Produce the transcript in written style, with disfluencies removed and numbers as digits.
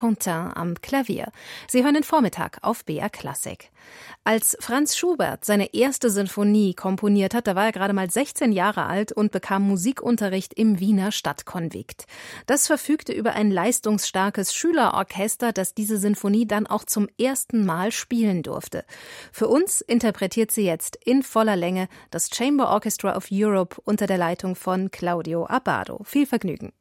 Contin am Klavier. Sie hören den Vormittag auf BR Klassik. Als Franz Schubert seine erste Sinfonie komponiert hat, da war er gerade mal 16 Jahre alt und bekam Musikunterricht im Wiener Stadtkonvikt. Das verfügte über ein leistungsstarkes Schülerorchester, das diese Sinfonie dann auch zum ersten Mal spielen durfte. Für uns interpretiert sie jetzt in voller Länge das Chamber Orchestra of Europe unter der Leitung von Claudio Abbado. Viel Vergnügen.